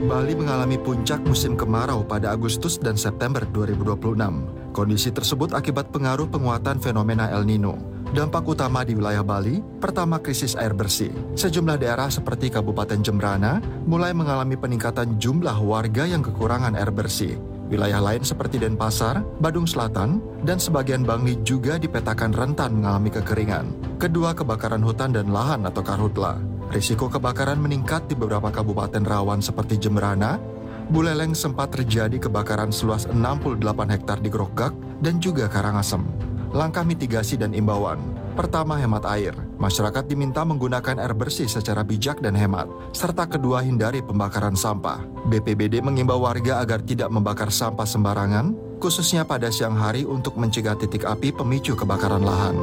Bali mengalami puncak musim kemarau pada Agustus dan September 2026. Kondisi tersebut akibat pengaruh penguatan fenomena El Nino. Dampak utama di wilayah Bali, pertama krisis air bersih. Sejumlah daerah seperti Kabupaten Jembrana mulai mengalami peningkatan jumlah warga yang kekurangan air bersih. Wilayah lain seperti Denpasar, Badung Selatan, dan sebagian Bangli juga dipetakan rentan mengalami kekeringan. Kedua, kebakaran hutan dan lahan atau karhutla. Risiko kebakaran meningkat di beberapa kabupaten rawan seperti Jembrana. Buleleng sempat terjadi kebakaran seluas 68 hektar di Grogak dan juga Karangasem. Langkah mitigasi dan imbauan. Pertama, hemat air. Masyarakat diminta menggunakan air bersih secara bijak dan hemat. Serta kedua, hindari pembakaran sampah. BPBD mengimbau warga agar tidak membakar sampah sembarangan, khususnya pada siang hari untuk mencegah titik api pemicu kebakaran lahan.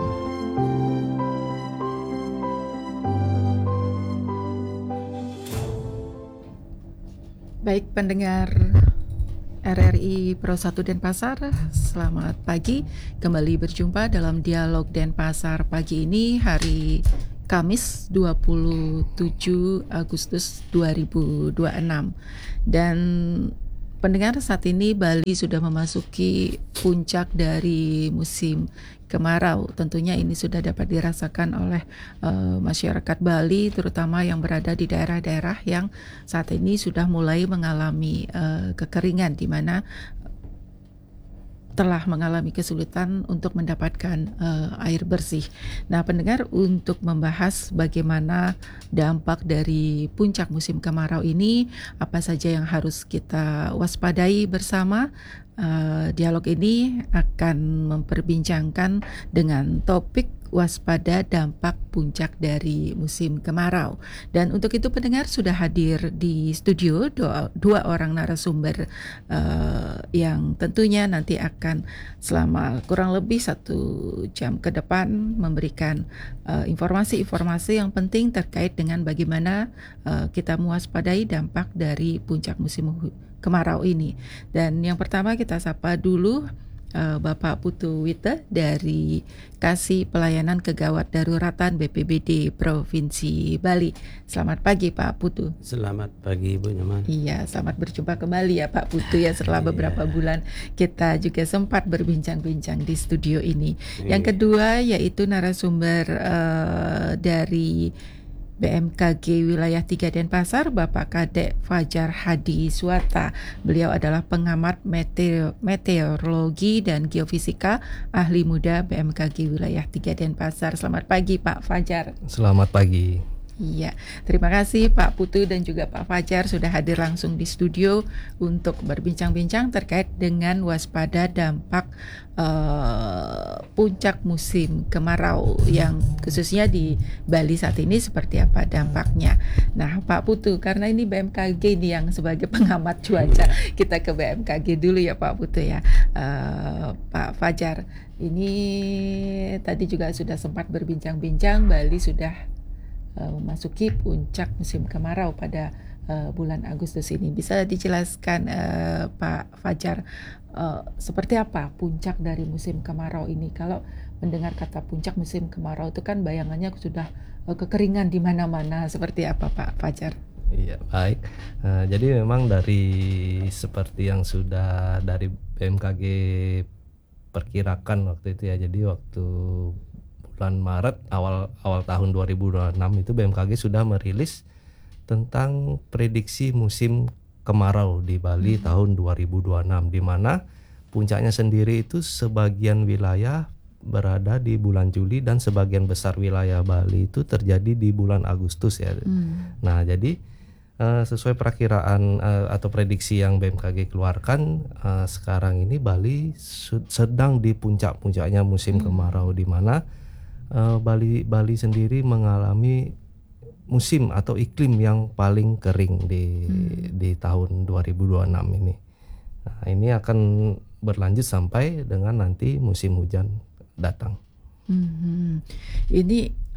Baik pendengar RRI Pro 1 Denpasar, selamat pagi. Kembali berjumpa dalam Dialog Denpasar pagi ini, hari Kamis 27 Agustus 2026. Dan pendengar, saat ini Bali sudah memasuki puncak dari musim kemarau. Tentunya ini sudah dapat dirasakan oleh masyarakat Bali, terutama yang berada di daerah-daerah yang saat ini sudah mulai mengalami kekeringan, di mana telah mengalami kesulitan untuk mendapatkan air bersih. Nah, pendengar, untuk membahas bagaimana dampak dari puncak musim kemarau ini, apa saja yang harus kita waspadai bersama, dialog ini akan memperbincangkan dengan topik waspada dampak puncak dari musim kemarau. Dan untuk itu pendengar, sudah hadir di studio dua orang narasumber yang tentunya nanti akan selama kurang lebih 1 jam ke depan memberikan informasi-informasi yang penting terkait dengan bagaimana kita mewaspadai dampak dari puncak musim kemarau ini. Dan yang pertama kita sapa dulu Bapak Putu Wite dari Kasih Pelayanan Kegawat Daruratan BPBD Provinsi Bali. Selamat pagi Pak Putu. Selamat pagi Bu Nyoman. Iya, selamat berjumpa kembali ya Pak Putu ya, setelah beberapa bulan kita juga sempat berbincang-bincang di studio ini. Yang kedua yaitu narasumber dari BMKG Wilayah 3 Denpasar, Bapak Kadek Fajar Hadi Suwata. Beliau adalah pengamat meteorologi dan geofisika, ahli muda BMKG Wilayah 3 Denpasar. Selamat pagi Pak Fajar. Selamat pagi. Iya, terima kasih Pak Putu dan juga Pak Fajar sudah hadir langsung di studio untuk berbincang-bincang terkait dengan waspada dampak puncak musim kemarau yang khususnya di Bali saat ini seperti apa dampaknya. Nah Pak Putu, karena ini BMKG ini yang sebagai pengamat cuaca, kita ke BMKG dulu ya Pak Putu ya. Pak Fajar, ini tadi juga sudah sempat berbincang-bincang, Bali sudah memasuki puncak musim kemarau pada bulan Agustus ini. Bisa dijelaskan Pak Fajar, seperti apa puncak dari musim kemarau ini? Kalau mendengar kata puncak musim kemarau itu kan bayangannya sudah kekeringan di mana-mana. Seperti apa Pak Fajar? Iya, baik. Jadi memang dari seperti yang sudah dari BMKG perkirakan waktu itu ya. Jadi waktu bulan Maret awal tahun 2026 itu BMKG sudah merilis tentang prediksi musim kemarau di Bali tahun 2026, di mana puncaknya sendiri itu sebagian wilayah berada di bulan Juli dan sebagian besar wilayah Bali itu terjadi di bulan Agustus ya. Nah, jadi sesuai perakiraan atau prediksi yang BMKG keluarkan, sekarang ini Bali sedang di puncak-puncaknya musim kemarau, di mana Bali sendiri mengalami musim atau iklim yang paling kering di tahun 2026 ini. Nah, ini akan berlanjut sampai dengan nanti musim hujan datang. Ini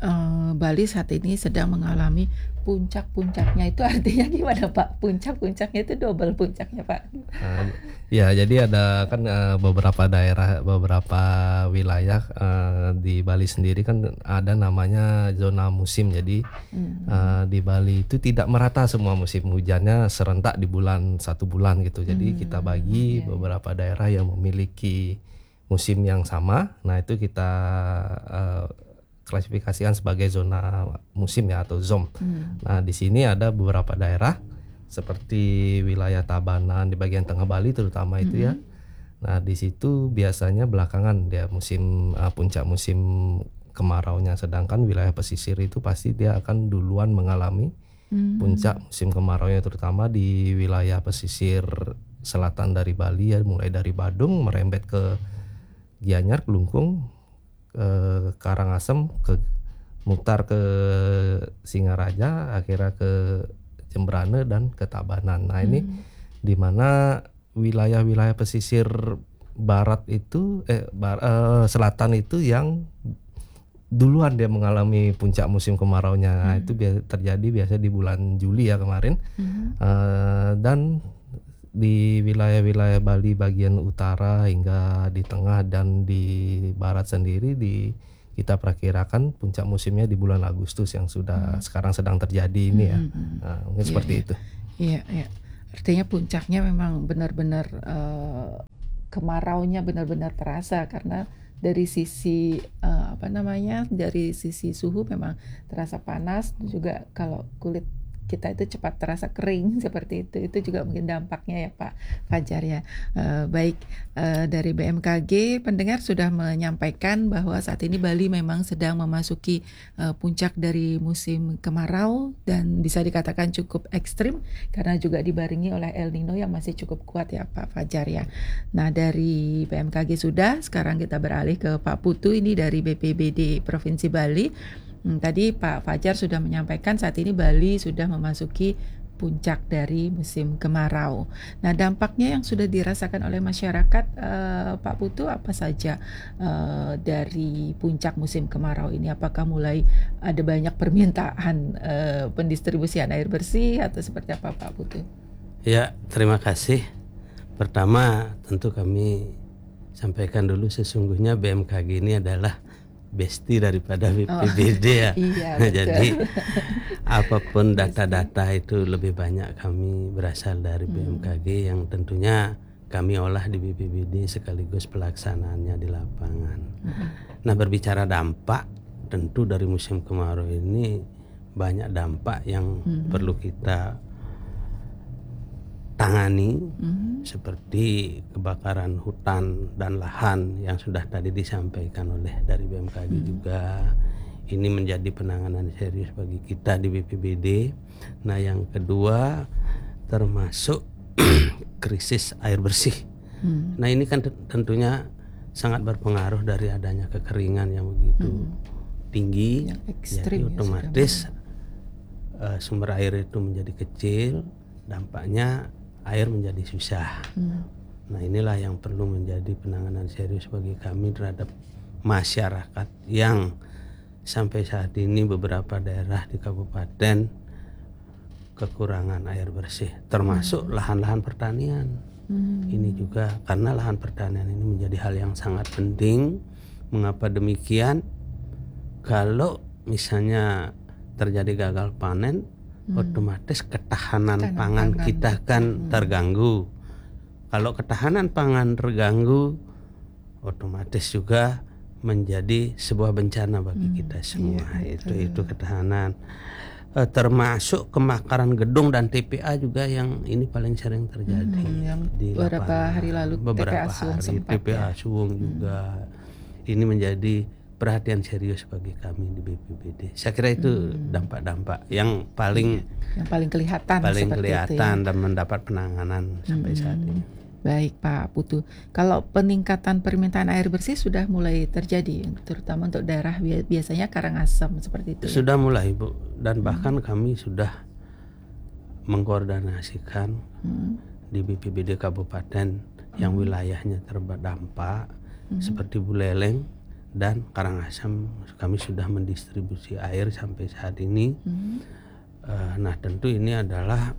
Bali saat ini sedang mengalami puncak-puncaknya. Itu artinya gimana Pak? Puncak-puncaknya itu double puncaknya Pak. Ya, jadi ada kan beberapa daerah, beberapa wilayah di Bali sendiri kan ada namanya zona musim. Jadi di Bali itu tidak merata semua musim hujannya serentak di satu bulan gitu. Jadi kita bagi beberapa daerah yang memiliki musim yang sama. Nah itu kita klasifikasikan sebagai zona musim ya atau ZOM. Nah di sini ada beberapa daerah seperti wilayah Tabanan di bagian tengah Bali terutama itu ya. Nah di situ biasanya belakangan dia puncak musim kemaraunya, sedangkan wilayah pesisir itu pasti dia akan duluan mengalami puncak musim kemaraunya, terutama di wilayah pesisir selatan dari Bali ya, mulai dari Badung merembet ke Gianyar, Kelungkung, Karangasem, ke mutar ke Singaraja, akhirnya ke Jembrane dan ke Tabanan. Nah ini di mana wilayah-wilayah pesisir barat itu selatan itu yang duluan dia mengalami puncak musim kemaraunya. Nah, itu terjadi biasa di bulan Juli ya kemarin. Dan di wilayah-wilayah Bali bagian utara hingga di tengah dan di barat sendiri kita perkirakan puncak musimnya di bulan Agustus yang sudah sekarang sedang terjadi ini ya. Nah, mungkin seperti itu. Iya. Artinya puncaknya memang benar-benar kemaraunya benar-benar terasa, karena dari sisi dari sisi suhu memang terasa panas, juga kalau kulit kita itu cepat terasa kering seperti itu juga mungkin dampaknya ya Pak Fajar ya. Baik, dari BMKG pendengar sudah menyampaikan bahwa saat ini Bali memang sedang memasuki puncak dari musim kemarau dan bisa dikatakan cukup ekstrim karena juga dibarengi oleh El Nino yang masih cukup kuat ya Pak Fajar ya. Nah dari BMKG sudah, sekarang kita beralih ke Pak Putu ini dari BPBD Provinsi Bali. Tadi Pak Fajar sudah menyampaikan saat ini Bali sudah memasuki puncak dari musim kemarau. Nah dampaknya yang sudah dirasakan oleh masyarakat, Pak Putu, apa saja dari puncak musim kemarau ini? Apakah mulai ada banyak permintaan pendistribusian air bersih atau seperti apa Pak Putu? Ya, terima kasih. Pertama tentu kami sampaikan dulu sesungguhnya BMKG ini adalah besti daripada BPBD ya. Iya, Jadi apapun data-data itu lebih banyak kami berasal dari BMKG yang tentunya kami olah di BPBD sekaligus pelaksanaannya di lapangan. Nah berbicara dampak, tentu dari musim kemarau ini banyak dampak yang perlu kita tangani, seperti kebakaran hutan dan lahan yang sudah tadi disampaikan oleh dari BMKG juga. Ini menjadi penanganan serius bagi kita di BPBD. Nah yang kedua termasuk krisis air bersih. Nah ini kan tentunya sangat berpengaruh dari adanya kekeringan yang begitu tinggi, jadi otomatis sumber air itu menjadi kecil, dampaknya air menjadi susah. Nah inilah yang perlu menjadi penanganan serius bagi kami terhadap masyarakat yang sampai saat ini beberapa daerah di kabupaten kekurangan air bersih, termasuk lahan-lahan pertanian. Ini juga karena lahan pertanian ini menjadi hal yang sangat penting. Mengapa demikian? Kalau misalnya terjadi gagal panen, otomatis ketahanan pangan kita kan terganggu. Kalau ketahanan pangan terganggu, otomatis juga menjadi sebuah bencana bagi kita semua. Itu ketahanan. Termasuk kemakaran gedung dan TPA juga yang ini paling sering terjadi. Di beberapa hari lalu beberapa TPA Suwung sempat TPA Suwung juga. Ini menjadi perhatian serius bagi kami di BPBD. Saya kira itu dampak-dampak yang paling kelihatan dan mendapat penanganan sampai saat ini. Baik Pak Putu, kalau peningkatan permintaan air bersih sudah mulai terjadi, terutama untuk daerah biasanya Karangasem seperti itu. Sudah mulai Bu, dan bahkan kami sudah mengkoordinasikan di BPBD kabupaten yang wilayahnya terdampak seperti Buleleng dan Karangasem kami sudah mendistribusi air sampai saat ini. Nah tentu ini adalah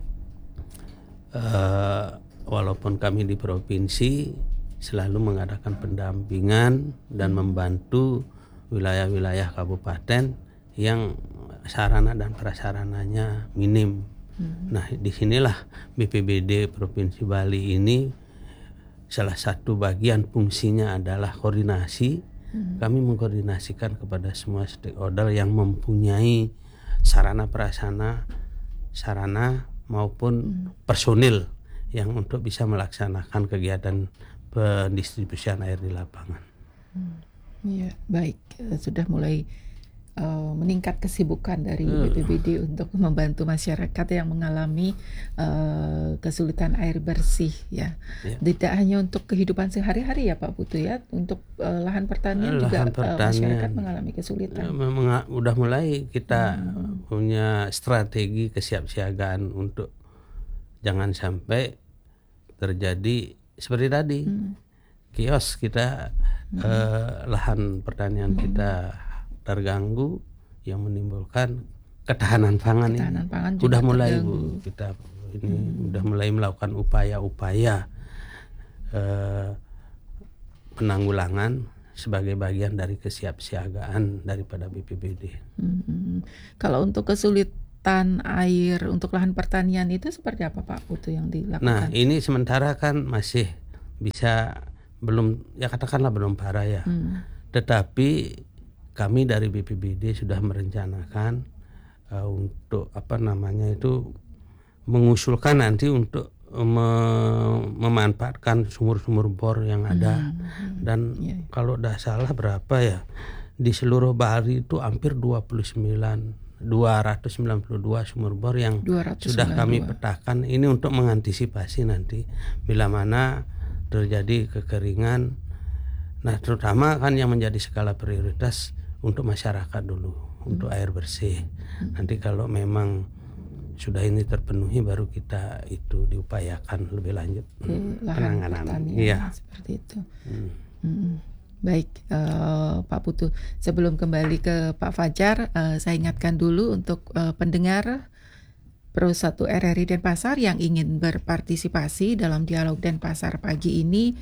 walaupun kami di provinsi selalu mengadakan pendampingan dan membantu wilayah-wilayah kabupaten yang sarana dan prasarananya minim. Nah disinilah BPBD Provinsi Bali ini salah satu bagian fungsinya adalah koordinasi. Kami mengkoordinasikan kepada semua stakeholder yang mempunyai sarana maupun personil yang untuk bisa melaksanakan kegiatan pendistribusian air di lapangan. Iya, baik. Sudah mulai meningkat kesibukan dari BPBD untuk membantu masyarakat yang mengalami kesulitan air bersih ya. Tidak hanya untuk kehidupan sehari-hari ya Pak Putu ya, untuk lahan pertanian juga masyarakat mengalami kesulitan. Udah mulai kita punya strategi kesiapsiagaan untuk jangan sampai terjadi seperti tadi kios kita, lahan pertanian kita terganggu yang menimbulkan ketahanan pangan ini. Udah mulai Bu, kita ini udah mulai melakukan upaya-upaya penanggulangan sebagai bagian dari kesiapsiagaan daripada BPBD. Kalau untuk kesulitan air untuk lahan pertanian itu seperti apa Pak Putu yang dilakukan? Nah ini sementara kan masih bisa belum ya katakanlah belum parah ya, tetapi kami dari BPBD sudah merencanakan untuk mengusulkan nanti untuk memanfaatkan sumur-sumur bor yang ada. Dan kalau tidak salah berapa ya, di seluruh Bali itu hampir 292 sumur bor yang sudah kami petakan. Ini untuk mengantisipasi nanti bila mana terjadi kekeringan. Nah terutama kan yang menjadi skala prioritas untuk masyarakat dulu, untuk air bersih. Nanti kalau memang sudah ini terpenuhi baru kita itu diupayakan lebih lanjut penanganan. Iya, seperti itu. Baik, Pak Putu. Sebelum kembali ke Pak Fajar, saya ingatkan dulu untuk pendengar Pro 1 RRI Denpasar yang ingin berpartisipasi dalam dialog Denpasar pagi ini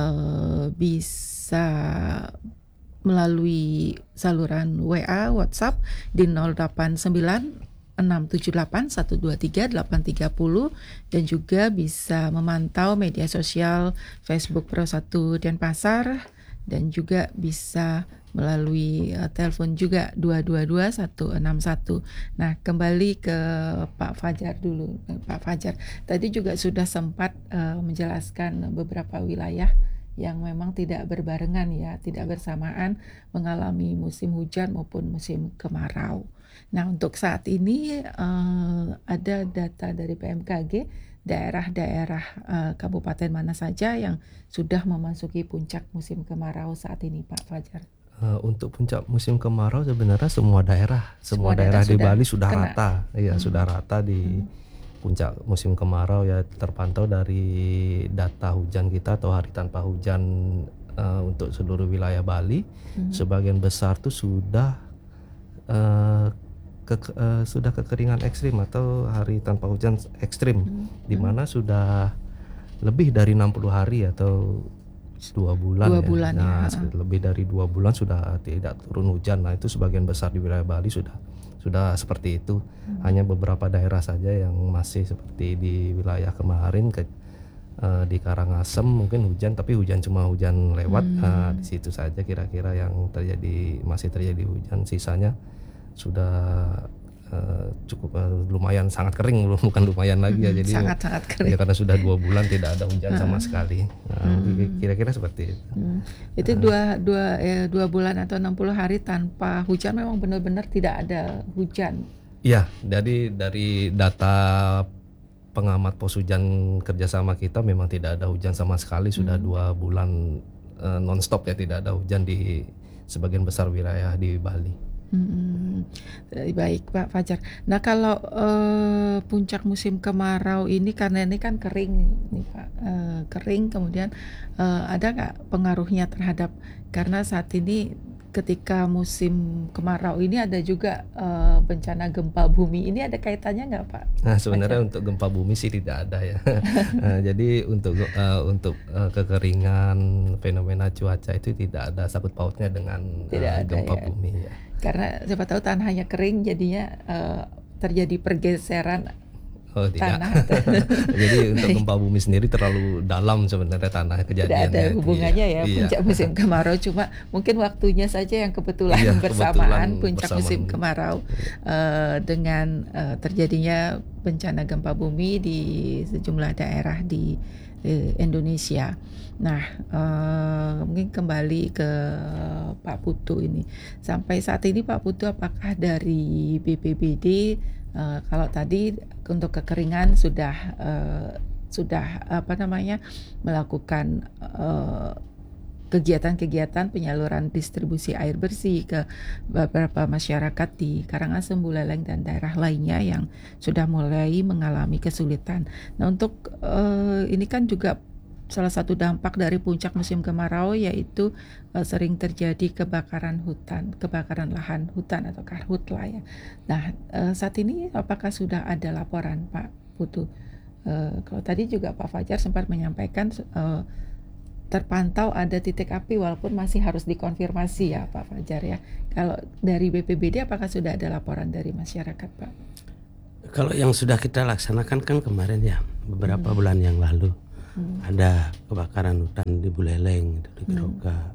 bisa melalui saluran WA WhatsApp di 089 678 123 830 dan juga bisa memantau media sosial Facebook Pro 1 Denpasar dan juga bisa melalui telepon juga 222 161. Nah, kembali ke Pak Fajar dulu. Pak Fajar, tadi juga sudah sempat menjelaskan beberapa wilayah yang memang tidak berbarengan ya, tidak bersamaan mengalami musim hujan maupun musim kemarau. Nah, untuk saat ini ada data dari BMKG daerah-daerah kabupaten mana saja yang sudah memasuki puncak musim kemarau saat ini, Pak Fajar? Untuk puncak musim kemarau sebenarnya semua daerah di Bali sudah kena. Rata, ya sudah rata di puncak musim kemarau ya, terpantau dari data hujan kita atau hari tanpa hujan untuk seluruh wilayah Bali. Sebagian besar tuh sudah kekeringan ekstrim atau hari tanpa hujan ekstrim, di mana sudah lebih dari 60 hari atau 2 bulan. Nah, lebih dari 2 bulan sudah tidak turun hujan. Nah, itu sebagian besar di wilayah Bali sudah seperti itu. Hanya beberapa daerah saja yang masih seperti di wilayah kemarin di Karangasem mungkin hujan, tapi hujan cuma hujan lewat. Di situ saja kira-kira yang masih terjadi hujan. Sisanya sudah cukup lumayan sangat kering, bukan lumayan lagi ya, jadi sangat kering ya, karena sudah 2 bulan tidak ada hujan sama sekali. Kira-kira seperti itu. Itu 2 bulan atau 60 hari tanpa hujan, memang benar-benar tidak ada hujan. Iya, dari data pengamat pos hujan kerjasama kita memang tidak ada hujan sama sekali. Sudah 2 bulan nonstop ya, tidak ada hujan di sebagian besar wilayah di Bali. Baik Pak Fajar. Nah kalau puncak musim kemarau ini karena ini kan kering nih Pak, kering kemudian ada nggak pengaruhnya terhadap, karena saat ini ketika musim kemarau ini ada juga bencana gempa bumi, ini ada kaitannya nggak Pak? Nah, sebenarnya untuk gempa bumi sih tidak ada ya. Jadi untuk kekeringan, fenomena cuaca itu tidak ada sangkut pautnya dengan Tidak ada gempa ya. bumi ya. Karena siapa tahu tanahnya kering jadinya terjadi pergeseran Oh tidak. tanah. Jadi untuk gempa bumi sendiri terlalu dalam sebenarnya tanah Tidak kejadiannya ada itu, hubungannya ya Iya. puncak musim kemarau, cuma mungkin waktunya saja yang kebetulan Iya, bersamaan kebetulan puncak musim bersamaan. kemarau dengan terjadinya bencana gempa bumi di sejumlah daerah di Indonesia. Nah, mungkin kembali ke Pak Putu ini. Sampai saat ini Pak Putu, apakah dari BPBD kalau tadi untuk kekeringan sudah melakukan kegiatan-kegiatan penyaluran distribusi air bersih ke beberapa masyarakat di Karangasem, Buleleng dan daerah lainnya yang sudah mulai mengalami kesulitan. Nah, untuk ini kan juga salah satu dampak dari puncak musim kemarau yaitu sering terjadi kebakaran hutan, kebakaran lahan hutan atau karhutla ya. Nah, saat ini apakah sudah ada laporan Pak Putu? Kalau tadi juga Pak Fajar sempat menyampaikan terpantau ada titik api walaupun masih harus dikonfirmasi ya Pak Fajar ya. Kalau dari BPBD apakah sudah ada laporan dari masyarakat Pak? Kalau yang sudah kita laksanakan kan kemarin ya, beberapa bulan yang lalu ada kebakaran hutan di Buleleng, di Keroka.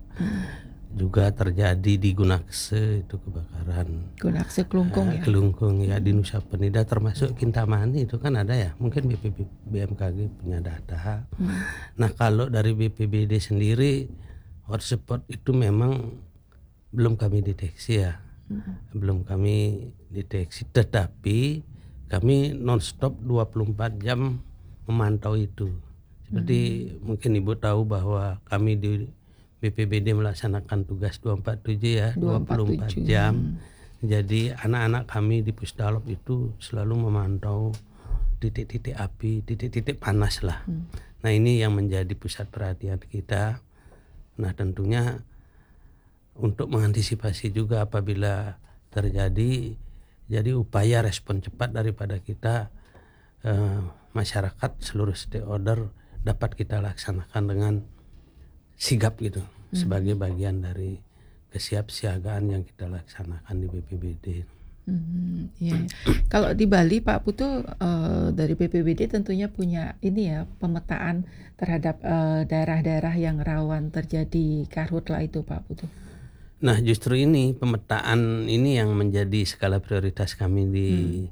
Juga terjadi di Gunakse itu kebakaran. Gunakse Kelungkung ya. Kelungkung ya, di Nusa Penida termasuk Kintamani itu kan ada ya. Mungkin BMKG punya data. Nah, kalau dari BPBD sendiri hotspot itu memang belum kami deteksi ya. Belum kami deteksi, tetapi kami nonstop 24 jam memantau itu. Seperti mungkin Ibu tahu bahwa kami di BPBD melaksanakan tugas 247 ya, 24 jam. Jadi anak-anak kami di Pusdalop itu selalu memantau titik-titik api, titik-titik panas lah. Nah, ini yang menjadi pusat perhatian kita. Nah, tentunya untuk mengantisipasi juga apabila terjadi, jadi upaya respon cepat daripada kita, masyarakat seluruh stakeholder dapat kita laksanakan dengan sigap gitu, sebagai bagian dari kesiapsiagaan yang kita laksanakan di BPBD. Iya. Kalau di Bali Pak Putu dari BPBD tentunya punya ini ya, pemetaan terhadap daerah-daerah yang rawan terjadi karhutla itu Pak Putu. Nah, justru ini pemetaan ini yang menjadi skala prioritas kami di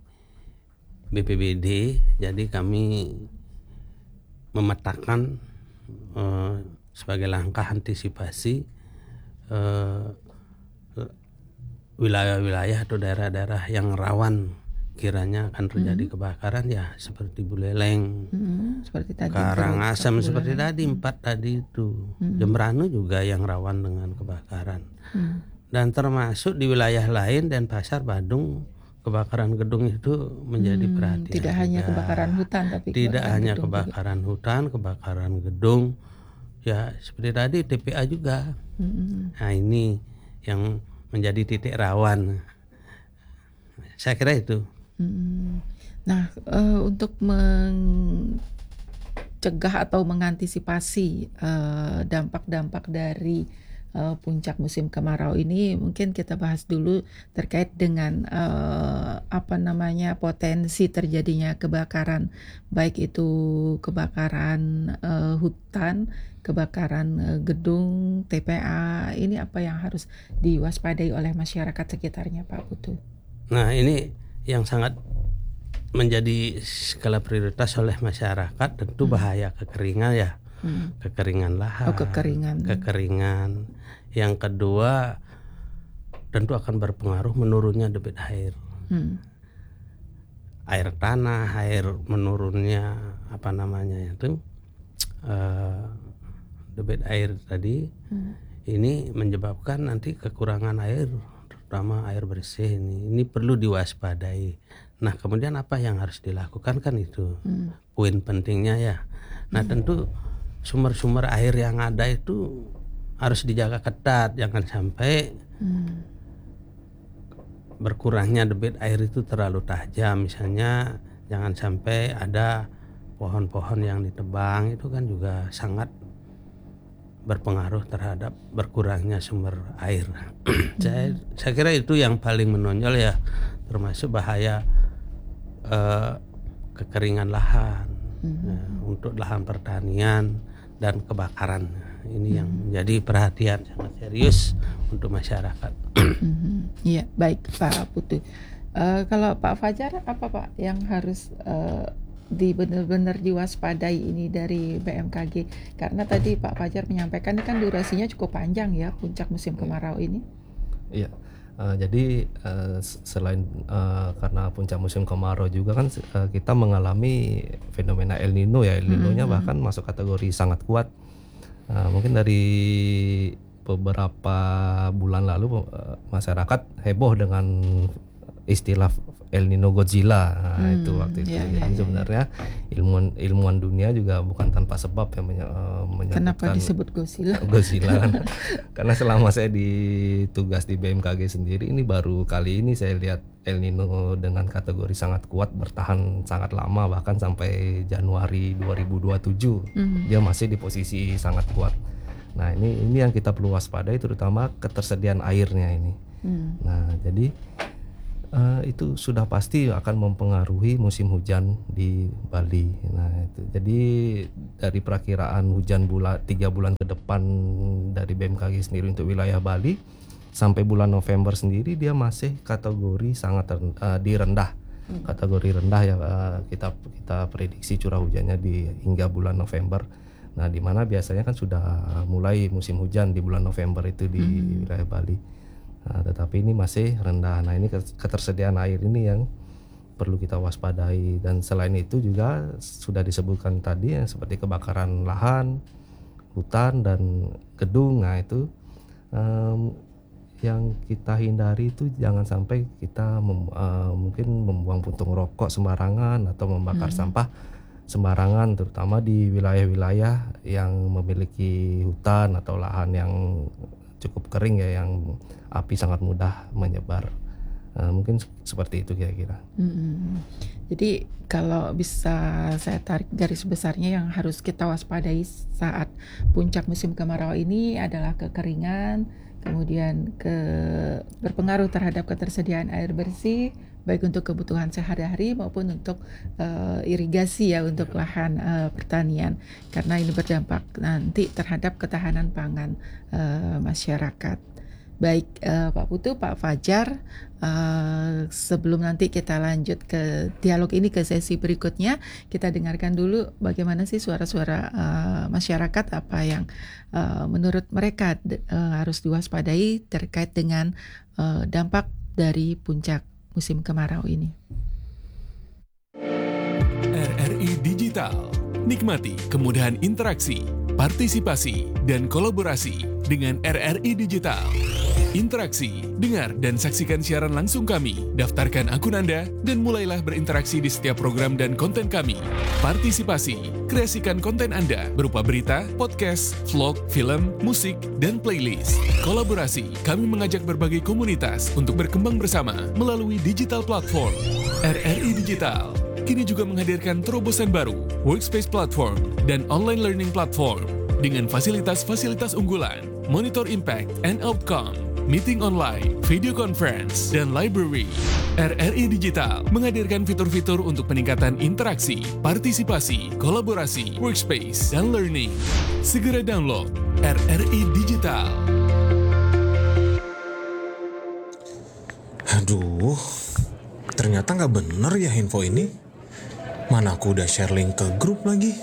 BPBD. Jadi kami memetakan sebagai langkah antisipasi wilayah-wilayah atau daerah-daerah yang rawan kiranya akan terjadi kebakaran ya, seperti Buleleng, Seperti tadi Karangasem, seperti tadi 4 tadi itu, Jembrana juga yang rawan dengan kebakaran. Dan termasuk di wilayah lain, Denpasar, Badung, kebakaran gedung itu menjadi perhatian. Tidak hanya juga. kebakaran hutan, tapi tidak hanya gedung kebakaran hutan, kebakaran gedung, ya seperti tadi TPA juga. Nah, ini yang menjadi titik rawan. Saya kira itu. Nah, untuk mencegah atau mengantisipasi dampak-dampak dari puncak musim kemarau ini, mungkin kita bahas dulu terkait dengan potensi terjadinya kebakaran, baik itu kebakaran hutan, kebakaran gedung, TPA. Ini apa yang harus diwaspadai oleh masyarakat sekitarnya Pak Putu? Nah, ini yang sangat menjadi skala prioritas oleh masyarakat, tentu bahaya kekeringan ya. Kekeringan lahan, kekeringan. Yang kedua, tentu akan berpengaruh menurunnya debit air, air tanah, air menurunnya debit air tadi. Ini menyebabkan nanti kekurangan air terutama air bersih ini perlu diwaspadai. Nah, kemudian apa yang harus dilakukan kan itu poin pentingnya ya. Nah, tentu sumber-sumber air yang ada itu harus dijaga ketat, jangan sampai berkurangnya debit air itu terlalu tajam. Misalnya jangan sampai ada pohon-pohon yang ditebang, itu kan juga sangat berpengaruh terhadap berkurangnya sumber air. Saya kira itu yang paling menonjol ya, termasuk bahaya kekeringan lahan untuk lahan pertanian dan kebakaran. Ini yang menjadi perhatian sangat serius untuk masyarakat. Iya, baik Pak Putu. Kalau Pak Fajar, apa Pak yang harus benar-benar diwaspadai ini dari BMKG? Karena tadi Pak Fajar menyampaikan ini kan durasinya cukup panjang ya puncak musim kemarau ini. Iya. Jadi selain karena puncak musim kemarau juga kan kita mengalami fenomena El Nino ya. El Nino-nya bahkan masuk kategori sangat kuat. Mungkin dari beberapa bulan lalu masyarakat heboh dengan istilah El Nino Godzilla. Itu waktu itu. Jadi sebenarnya ilmuwan dunia juga bukan tanpa sebab yang menyebutkan kenapa disebut Godzilla? Godzilla. Karena selama saya ditugas di BMKG sendiri, ini baru kali ini saya lihat El Nino dengan kategori sangat kuat, bertahan sangat lama, bahkan sampai Januari 2027 dia masih di posisi sangat kuat. Nah, ini yang kita perlu waspadai, terutama ketersediaan airnya ini. Nah, jadi itu sudah pasti akan mempengaruhi musim hujan di Bali. Nah, itu. Jadi dari perakiraan hujan 3 bulan ke depan dari BMKG sendiri untuk wilayah Bali sampai bulan November sendiri dia masih kategori sangat rendah. Kategori rendah ya, kita prediksi curah hujannya hingga bulan November. Nah, di mana biasanya kan sudah mulai musim hujan di bulan November itu di wilayah Bali. Nah, tetapi ini masih rendah. Nah, ini ketersediaan air ini yang perlu kita waspadai. Dan selain itu juga sudah disebutkan tadi ya, seperti kebakaran lahan, hutan dan gedung. Nah, itu yang kita hindari itu jangan sampai kita mungkin membuang puntung rokok sembarangan atau membakar sampah sembarangan, terutama di wilayah-wilayah yang memiliki hutan atau lahan yang cukup kering ya, yang api sangat mudah menyebar. Mungkin seperti itu kira-kira. Jadi kalau bisa saya tarik garis besarnya, yang harus kita waspadai saat puncak musim kemarau ini adalah kekeringan, kemudian berpengaruh terhadap ketersediaan air bersih, baik untuk kebutuhan sehari-hari maupun untuk irigasi ya, untuk lahan pertanian, karena ini berdampak nanti terhadap ketahanan pangan masyarakat. Baik Pak Putu, Pak Fajar, sebelum nanti kita lanjut ke dialog ini ke sesi berikutnya, kita dengarkan dulu bagaimana sih suara-suara masyarakat, apa yang menurut mereka harus diwaspadai terkait dengan dampak dari puncak musim kemarau ini. RRI Digital, nikmati kemudahan interaksi, partisipasi, dan kolaborasi dengan RRI Digital. Interaksi, dengar dan saksikan siaran langsung kami, daftarkan akun Anda, dan mulailah berinteraksi di setiap program dan konten kami. Partisipasi, kreasikan konten Anda berupa berita, podcast, vlog, film, musik, dan playlist. Kolaborasi, kami mengajak berbagai komunitas untuk berkembang bersama melalui digital platform. RRI Digital kini juga menghadirkan terobosan baru, workspace platform, dan online learning platform dengan fasilitas-fasilitas unggulan, monitor impact and outcome, meeting online, video conference, dan library. RRI Digital menghadirkan fitur-fitur untuk peningkatan interaksi, partisipasi, kolaborasi, workspace, dan learning. Segera download RRI Digital. Aduh, ternyata nggak bener ya info ini. Mana aku udah share link ke grup lagi.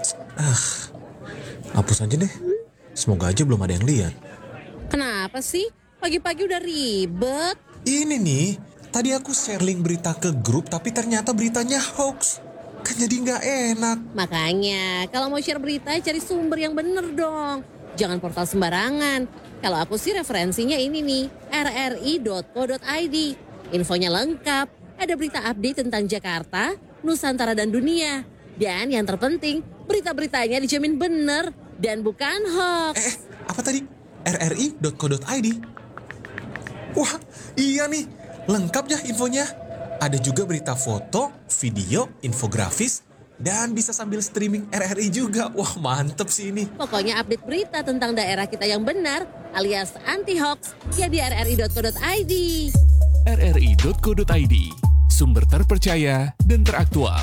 Hapus aja deh. Semoga aja belum ada yang lihat. Kenapa sih? Pagi-pagi udah ribet. Ini nih, tadi aku share link berita ke grup tapi ternyata beritanya hoax. Kan jadi nggak enak. Makanya, kalau mau share berita cari sumber yang bener dong. Jangan portal sembarangan. Kalau aku sih referensinya ini nih, rri.co.id. Infonya lengkap, ada berita update tentang Jakarta, Nusantara dan dunia. Dan yang terpenting, berita-beritanya dijamin benar dan bukan hoax. Apa tadi? rri.co.id? Wah, iya nih. Lengkap ya infonya. Ada juga berita foto, video, infografis, dan bisa sambil streaming RRI juga. Wah, mantep sih ini. Pokoknya update berita tentang daerah kita yang benar alias anti-hoax ya di rri.co.id. rri.co.id, sumber terpercaya dan teraktual.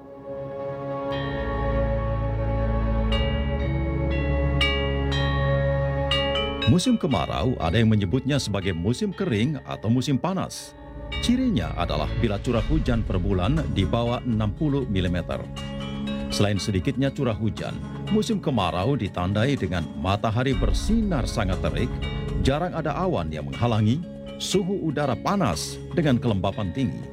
Musim kemarau ada yang menyebutnya sebagai musim kering atau musim panas. Cirinya adalah bila curah hujan per bulan di bawah 60 mm. Selain sedikitnya curah hujan, musim kemarau ditandai dengan matahari bersinar sangat terik, jarang ada awan yang menghalangi, suhu udara panas dengan kelembapan tinggi.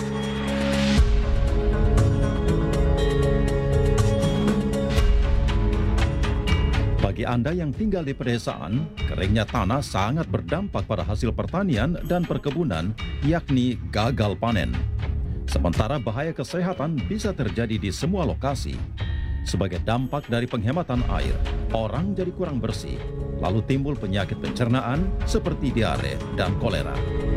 Bagi Anda yang tinggal di pedesaan, keringnya tanah sangat berdampak pada hasil pertanian dan perkebunan, yakni gagal panen. Sementara bahaya kesehatan bisa terjadi di semua lokasi. Sebagai dampak dari penghematan air, orang jadi kurang bersih, lalu timbul penyakit pencernaan seperti diare dan kolera.